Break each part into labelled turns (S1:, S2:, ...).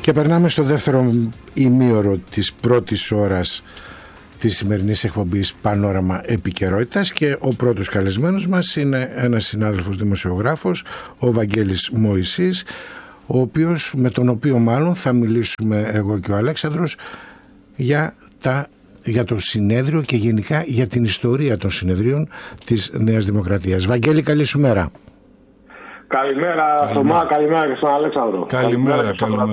S1: Και περνάμε στο δεύτερο ημίωρο της πρώτης ώρας της σημερινής εκπομπής Πανόραμα Επικαιρότητας, και ο πρώτος καλεσμένος μας είναι ένας συνάδελφος δημοσιογράφος, ο Βαγγέλης Μωυσής, με τον οποίο μάλλον θα μιλήσουμε εγώ και ο Αλέξανδρος για το συνέδριο και γενικά για την ιστορία των συνεδρίων της Νέας Δημοκρατίας. Βαγγέλη, καλή σου μέρα.
S2: Καλημέρα Θωμά, καλημέρα και στον Αλέξανδρο.
S3: Καλημέρα.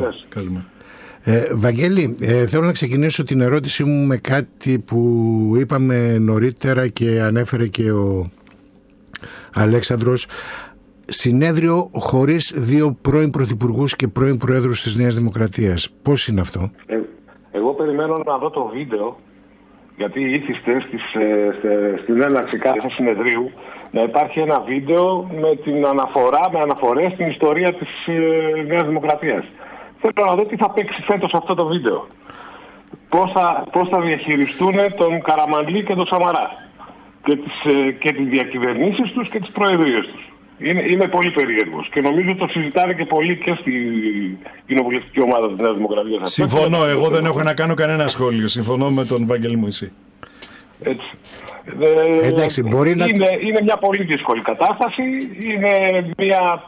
S1: Βαγγέλη, θέλω να ξεκινήσω την ερώτησή μου με κάτι που είπαμε νωρίτερα και ανέφερε και ο Αλέξανδρος. Συνέδριο χωρίς δύο πρώην πρωθυπουργούς και πρώην προέδρους της Νέας Δημοκρατίας. Πώς είναι αυτό?
S2: Εγώ περιμένω να δω το βίντεο, γιατί ήθιστε στην έναρξη κάθε συνεδρίου να υπάρχει ένα βίντεο με αναφορές στην ιστορία της Νέας Δημοκρατίας. Θέλω να δω τι θα παίξει φέτος αυτό το βίντεο. Πώς θα διαχειριστούν τον Καραμανλή και τον Σαμαρά και τις διακυβερνήσεις τους και τις προεδρίες τους. Είμαι πολύ περίεργος και νομίζω το συζητάνε και πολύ και στην κοινοβουλευτική ομάδα της Νέας Δημοκρατίας.
S3: Συμφωνώ, εγώ δεν έχω να κάνω κανένα σχόλιο. Συμφωνώ με τον Βαγγέλη Μωυσή.
S2: Έτσι.
S1: Εντάξει,
S2: είναι μια πολύ δύσκολη κατάσταση. Είναι μια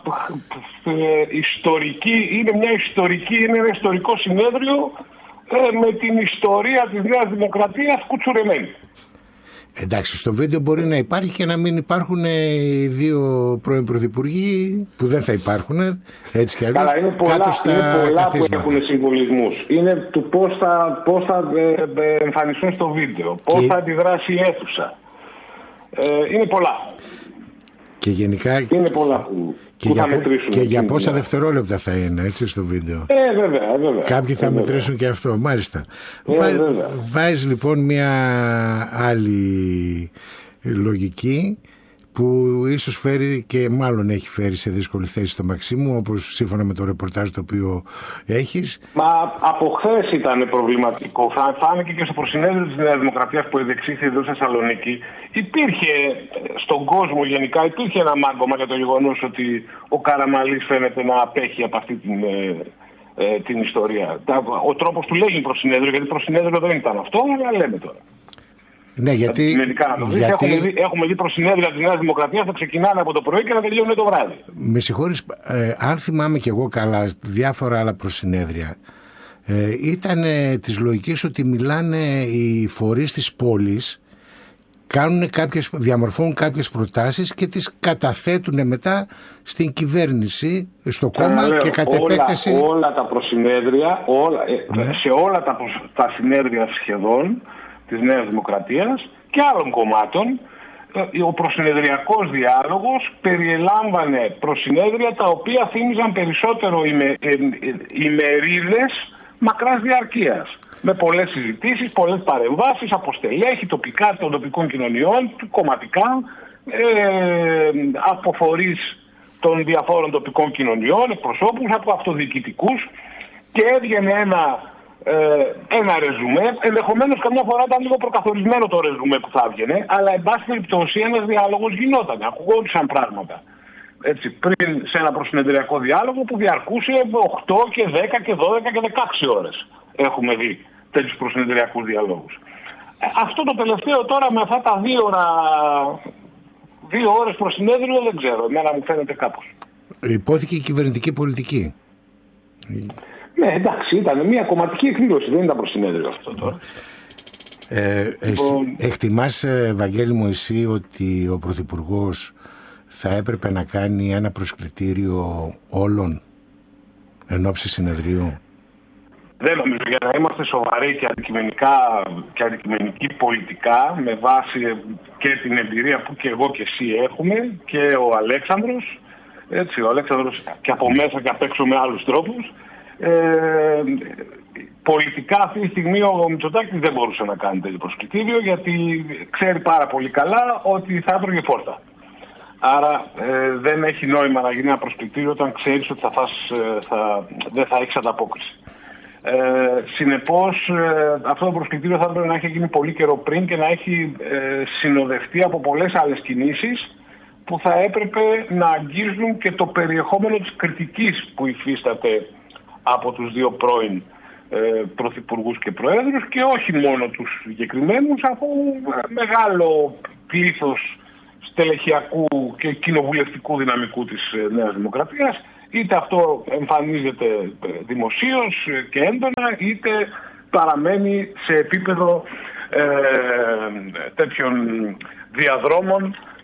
S2: ένα ιστορικό συνέδριο με την ιστορία της Νέας Δημοκρατίας κουτσουρεμένη.
S1: Εντάξει, στο βίντεο μπορεί να υπάρχει και να μην υπάρχουν οι δύο πρώην πρωθυπουργοί που δεν θα υπάρχουν, έτσι κι αλλιώς.
S2: Αλλά είναι πολλά που έχουν συμβολισμούς. Είναι του πώς θα εμφανιστούν στο βίντεο, πώς θα αντιδράσει η αίθουσα. Είναι πολλά.
S1: Και γενικά
S2: είναι πολλά που θα μετρήσουν.
S1: Και για πόσα δευτερόλεπτα θα είναι, έτσι, στο βίντεο.
S2: Βέβαια.
S1: Κάποιοι θα μετρήσουν και αυτό, μάλιστα. Βάζεις λοιπόν μια άλλη λογική που ίσως φέρει και μάλλον έχει φέρει σε δύσκολη θέση το Μαξίμου, όπως σύμφωνα με το ρεπορτάζ το οποίο έχεις.
S2: Μα από χθες ήταν προβληματικό. Φάνηκε και στο προσυνέδριο της Νέας Δημοκρατίας που εδεξήθη εδώ στη Θεσσαλονίκη. Υπήρχε στον κόσμο γενικά ένα μάγκωμα για το γεγονός ότι ο Καραμανλής φαίνεται να απέχει από αυτή την ιστορία. Ο τρόπος του λέγει προσυνέδριο, γιατί προσυνέδριο δεν ήταν αυτό, αλλά λέμε τώρα.
S1: Ναι, γιατί
S2: έχουμε δει προσυνέδρια της Νέας Δημοκρατίας να ξεκινάνε από το πρωί και να τελειώνουν το βράδυ.
S1: Με συγχωρείς, αν θυμάμαι και εγώ καλά διάφορα άλλα προσυνέδρια, ήταν της λογικής ότι μιλάνε οι φορείς της πόλης, διαμορφώνουν κάποιες προτάσεις και τις καταθέτουν μετά στην κυβέρνηση, στο κόμμα και κατ' επέκταση.
S2: Όλα τα προσυνέδρια, σε όλα τα συνέδρια σχεδόν της Νέας Δημοκρατίας και άλλων κομμάτων, ο προσυνεδριακός διάλογος περιελάμβανε προσυνέδρια τα οποία θύμιζαν περισσότερο ημερίδες μακράς διαρκείας. Με πολλές συζητήσεις, πολλές παρεμβάσεις από στελέχη τοπικά των τοπικών κοινωνιών, κομματικά, από φορείς των διαφόρων τοπικών κοινωνιών, εκπροσώπους, από αυτοδιοικητικούς, και έβγαινε ένα ρεζουμέ. Ενδεχομένως καμιά φορά ήταν λίγο προκαθορισμένο το ρεζουμέ που θα έβγαινε, αλλά εν πάση περιπτώσει ένας διάλογος γινόταν, ακουγόντουσαν πράγματα. Έτσι, πριν σε ένα προσυνεδριακό διάλογο που διαρκούσε 8 και 10 και 12 και 16 ώρες. Έχουμε δει τέτοιους προσυνεδριακούς διαλόγους. Αυτό το τελευταίο τώρα με αυτά τα 2 ώρες προσυνέδριο δεν ξέρω, εμένα μου φαίνεται κάπως.
S1: Υπόθηκε η κυβερνητική πολιτική.
S2: Ναι, εντάξει, ήταν μια κομματική εκδήλωση, δεν ήταν προσυνέδριο αυτό τώρα.
S1: Εκτιμάς, Βαγγέλη Μωυσή, ότι ο Πρωθυπουργός θα έπρεπε να κάνει ένα προσκλητήριο όλων εν ώψη συνεδρίου?
S2: Δεν νομίζω, για να είμαστε σοβαροί και αντικειμενικοί πολιτικά, με βάση και την εμπειρία που και εγώ και εσύ έχουμε και ο Αλέξανδρος, έτσι, ο Αλέξανδρος και από μέσα και απ' έξω με άλλους τρόπους, πολιτικά αυτή τη στιγμή ο Μητσοτάκης δεν μπορούσε να κάνει τέτοιο προσκλητήριο, γιατί ξέρει πάρα πολύ καλά ότι θα έτρωγε φόρτα. Άρα δεν έχει νόημα να γίνει ένα προσκλητήριο όταν ξέρεις ότι δεν θα έχεις ανταπόκριση. Συνεπώς αυτό το προσκλητήριο θα έπρεπε να έχει γίνει πολύ καιρό πριν και να έχει συνοδευτεί από πολλές άλλες κινήσεις που θα έπρεπε να αγγίζουν και το περιεχόμενο της κριτικής που υφίσταται από τους δύο πρώην πρωθυπουργούς και προέδρους, και όχι μόνο τους συγκεκριμένους, από μεγάλο πλήθος στελεχειακού και κοινοβουλευτικού δυναμικού της Νέας Δημοκρατίας. Είτε αυτό εμφανίζεται δημοσίως και έντονα, είτε παραμένει σε επίπεδο τέτοιων διαδρόμων